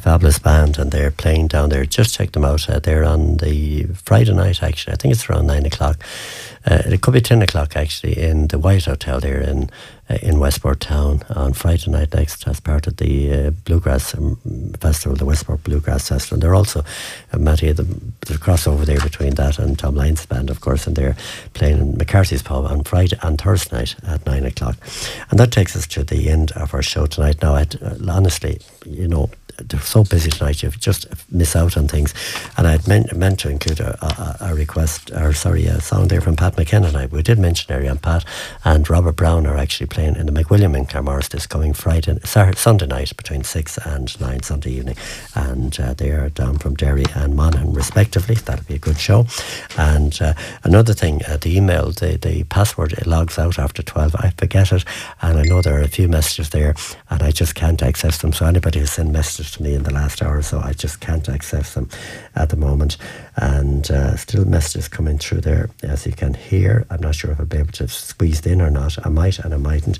fabulous band, and they're playing down there. Just check them out. They're on the Friday night, actually. I think it's around 9 o'clock. It could be 10 o'clock, actually, in the White Hotel there in Westport Town on Friday night next, as part of the Bluegrass Festival, the Westport Bluegrass Festival. And they're also, Matty, the crossover there between that and Tom Lyons' band, of course, and they're playing in McCarthy's Pub on Friday and Thursday night at 9 o'clock. And that takes us to the end of our show tonight. Now, honestly, they're so busy tonight, you just miss out on things. And I'd meant to include a song there from Pat McKenna. We did mention earlier on Pat and Robert Brown are actually playing in the McWilliam in Claremorris this coming Sunday night between 6 and 9 Sunday evening. And they are down from Derry and Monaghan respectively. That'll be a good show. And another thing, the email, the password, it logs out after 12. I forget it, and I know there are a few messages there and I just can't access them. So anybody who's sent messages to me in the last hour or so, I just can't access them at the moment. And still messages coming through there, as you can hear. I'm not sure if I'll be able to squeeze in or not. I might and I mightn't.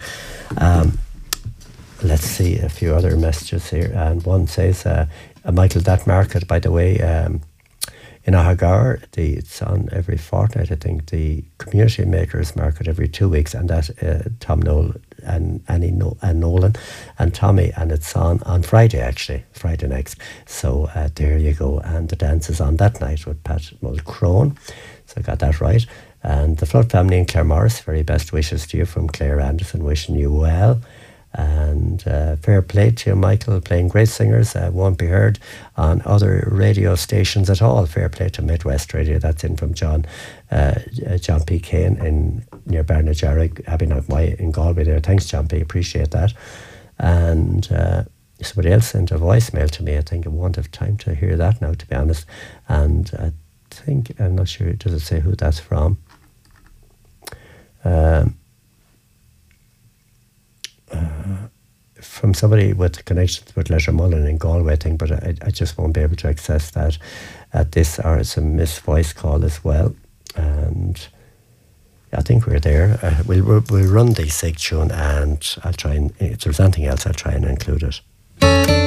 Let's see a few other messages here. And one says, Michael, that market, by the way, in Ahagar, it's on every fortnight, I think. The Community Makers Market every 2 weeks, and that Tom Noel and Annie and Nolan and Tommy, and it's on Friday, actually, Friday next. So there you go. And the dance is on that night with Pat Mulcrone. So I got that right. And the Flood family in Claremorris, very best wishes to you from Claire Anderson, wishing you well. And fair play to you, Michael, playing great singers, won't be heard on other radio stations at all. Fair play to Midwest Radio. That's in from John P. Kane near Barnajarrig, Abbeynock in Galway there. Thanks, John P. Appreciate that. And somebody else sent a voicemail to me. I think I won't have time to hear that now, to be honest. And I think, I'm not sure, does it say who that's from? From somebody with connections with Lettermullen in Galway, I think, but I just won't be able to access that at this hour. It's a missed voice call as well. And I think we're there. We'll run the SIG tune, and I'll try and, if there's anything else, I'll try and include it.